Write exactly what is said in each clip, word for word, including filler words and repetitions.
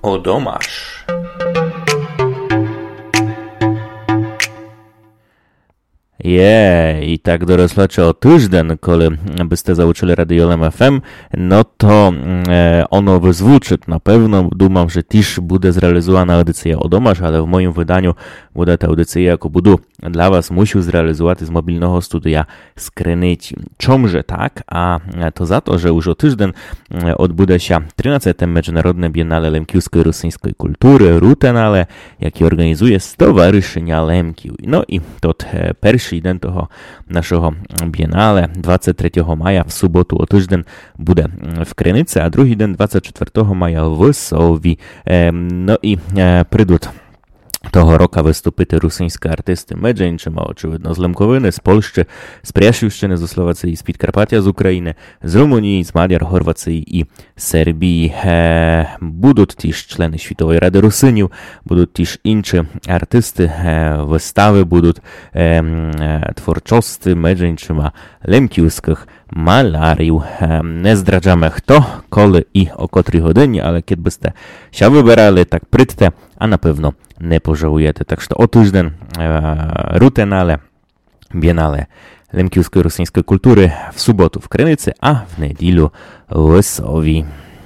Odomasz. Je, i tak dorosłacze o tyżden, kole byste zauczyli radiolem F M, no to e, ono wyzwuczy na pewno. Dumam, że też będzie zrealizowana audycja Odomasz, ale w moim wydaniu będzie ta audycja, jako budu dla was musiał zrealizować z mobilnego studia z Krynicy. Czomże tak? A to za to, że już o tyżden odbude się trynадцяте Międzynarodne Biennale Lemkiewskiej Rosyjskiej Kultury, Rutenale, jaki organizuje Stowarzyszenia Lemkiw. No i to pierwszy dzień toho naszego Biennale, dwudziestego trzeciego maja, w sobotu o tyżden, bude w Krynicy, a drugi dzień, dwudziestego czwartego maja, w Sowi. No i przyjdą того року виступити русинські артисти Меджинчима, очевидно, з Лемкowiny, z Polski, z Prešivщини, z Słowacji, z Podkarpatia, z Ukrainy, z Rumunii, z Maďar, Chorwacji i Serbii. E, будуть też człony Światowej Rady Rusyniów, будуть też inni artysty, e, wystawy будуть, e, e, twórczości Меджинчима, lemkiewskich malariów. E, nie zdradzamy kto, коли i o której godzinie, ale kiedy byste się wybierali, tak prydte, a na pewno nie pożałujecie. Tak że o tyżden e, Rutenale, Biennale Lemkiewskiej Rosyjskiej Kultury w sobotu w Krynicy, a w niedzielu w Sowi.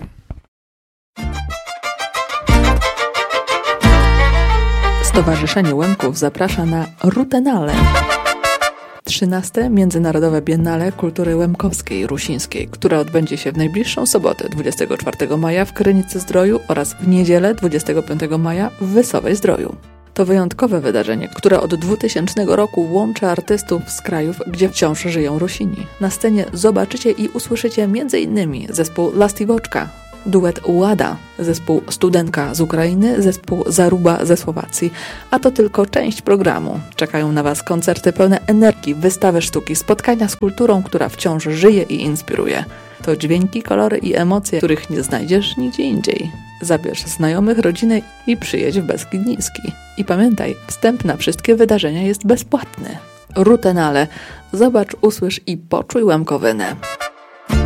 Stowarzyszenie Łemków zaprasza na Rutenale. trzynaste Międzynarodowe Biennale Kultury Łemkowskiej Rusińskiej, które odbędzie się w najbliższą sobotę dwudziestego czwartego maja w Krynicy Zdroju oraz w niedzielę dwudziestego piątego maja w Wysowej Zdroju. To wyjątkowe wydarzenie, które od dwutysięcznego roku łączy artystów z krajów, gdzie wciąż żyją Rusini. Na scenie zobaczycie i usłyszycie między innymi zespół Lastivoczka, duet Łada, zespół Studenka z Ukrainy, zespół Zaruba ze Słowacji. A to tylko część programu. Czekają na was koncerty pełne energii, wystawy sztuki, spotkania z kulturą, która wciąż żyje i inspiruje. To dźwięki, kolory i emocje, których nie znajdziesz nigdzie indziej. Zabierz znajomych, rodzinę i przyjedź w Beskid Niski. I pamiętaj, wstęp na wszystkie wydarzenia jest bezpłatny. Rutenale. Zobacz, usłysz i poczuj Łemkowynę.